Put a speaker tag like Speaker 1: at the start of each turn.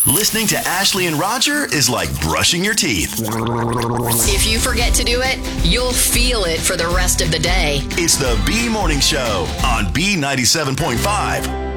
Speaker 1: Listening to Ashley and Roger is like brushing your teeth.
Speaker 2: If you forget to do it, you'll feel it for the rest of the day.
Speaker 1: It's the B Morning Show on B97.5.